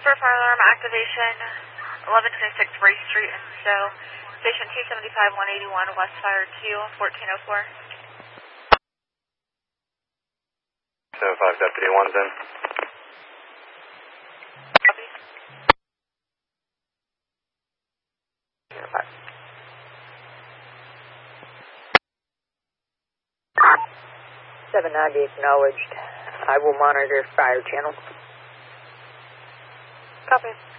For fire alarm activation, 1126 Race Street in Stowe. Station 275-181, West Fire 2, 1404. 75 Deputy 1's in. Copy. 790 acknowledged. I will monitor fire channel. Copy.